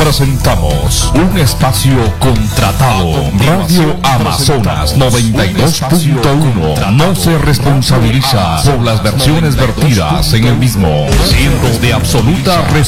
presentamos un espacio contratado. Radio Amazonas 92.1 no se responsabiliza por las versiones vertidas en el mismo, siendo de absoluta responsabilidad